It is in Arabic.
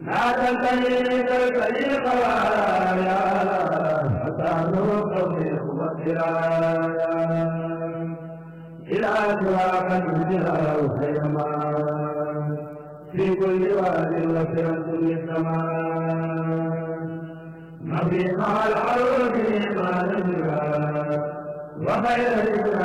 لا تنتهي الطريق ورايا حتى نوقف والسرايا إلى سواك الهجرة وخيما في كل واد وسرة للسماء نبي مع الحرب ما نزل وخير الإسلام